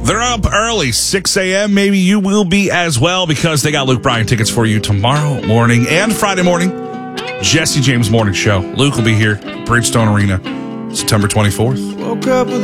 They're up early, 6 a.m. Maybe you will be as well because they got Luke Bryan tickets for you tomorrow morning and Friday morning. Jesse James Morning Show. Luke will be here, Bridgestone Arena, September 24th. Woke up with